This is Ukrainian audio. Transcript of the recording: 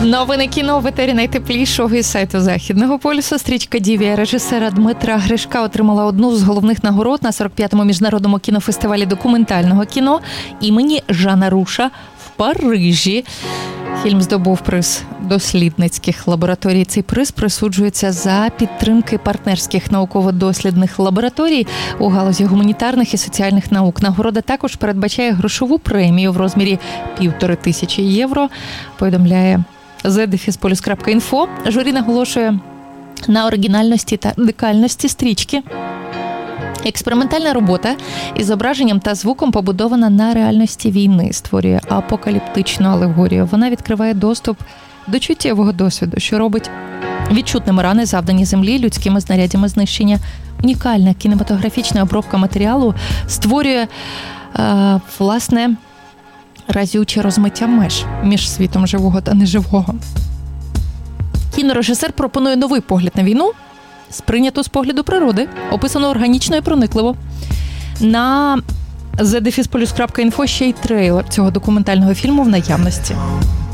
Новини кіно в етері найтеплішого із сайту Західного полюсу. Стрічка «Дівія» режисера Дмитра Гришка отримала одну з головних нагород на 45-му міжнародному кінофестивалі документального кіно імені Жана Руша в Парижі. Фільм здобув приз дослідницьких лабораторій. Цей приз присуджується за підтримки партнерських науково-дослідних лабораторій у галузі гуманітарних і соціальних наук. Нагорода також передбачає грошову премію в розмірі 1500 євро, повідомляє zdefispolis.info. Журі наголошує на оригінальності та радикальності стрічки. Експериментальна робота із зображенням та звуком побудована на реальності війни, створює апокаліптичну алегорію. Вона відкриває доступ до чуттєвого досвіду, що робить відчутними рани, завдані землі людськими знарядями знищення. Унікальна кінематографічна обробка матеріалу створює, власне, разюче розмиття меж між світом живого та неживого. Кінорежисер пропонує новий погляд на війну, сприйняту з погляду природи, описано органічно і проникливо. На zdefispolis.info ще й трейлер цього документального фільму в наявності.